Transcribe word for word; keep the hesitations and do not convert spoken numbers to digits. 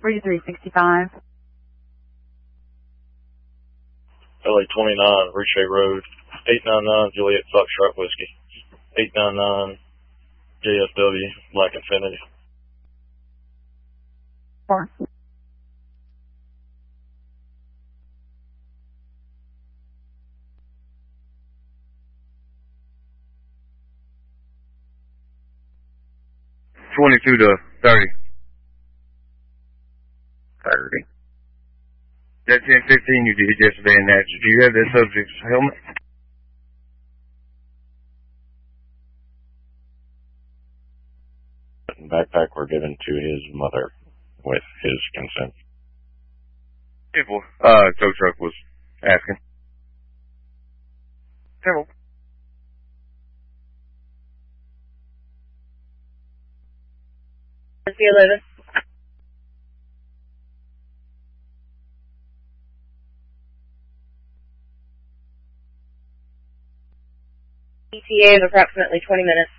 forty-three sixty-five. L A twenty-nine, Richey Road, eight nine nine Juliet Foxtrot Whiskey, eight nine nine J S W, Black Infinity. Four. twenty-two to thirty. thirty. That ten fifteen you did yesterday in that, do you have that subject's helmet? Backpack were given to his mother with his consent. People, uh, tow truck was asking. Several. That's the eleven. E T A of approximately twenty minutes.